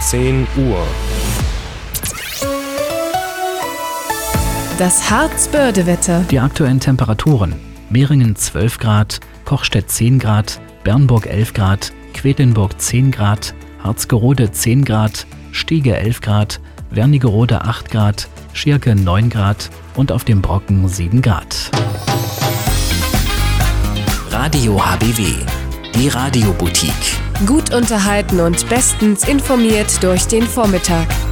10 Uhr. Das Harzbörde-Wetter. Die aktuellen Temperaturen: Mehringen 12 Grad, Kochstedt 10 Grad, Bernburg 11 Grad, Quedlinburg 10 Grad, Harzgerode 10 Grad, Stiege 11 Grad, Wernigerode 8 Grad, Schierke 9 Grad und auf dem Brocken 7 Grad. Radio HBW, die Radioboutique. Gut unterhalten und bestens informiert durch den Vormittag.